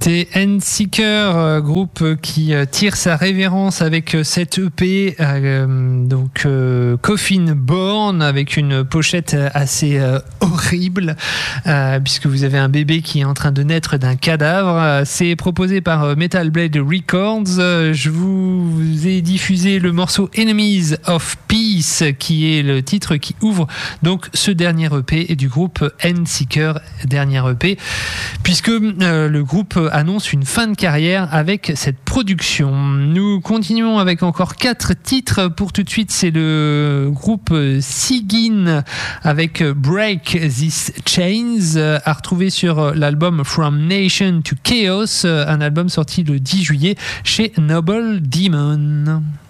C'était Endseeker, groupe qui tire sa révérence avec cette EP, donc Coffin Born, avec une pochette assez horrible, puisque vous avez un bébé qui est en train de naître d'un cadavre. C'est proposé par Metal Blade Records. Je vous ai diffusé le morceau Enemies of Peace, qui est le titre qui ouvre donc ce dernier EP et du groupe Endseeker, dernier EP, puisque le groupe annonce une fin de carrière avec cette production. Nous continuons avec encore 4 titres. Pour tout de suite, c'est le groupe Sigyn avec Break These Chains, à retrouver sur l'album From Nation to Chaos, un album sorti le 10 juillet chez Noble Demon.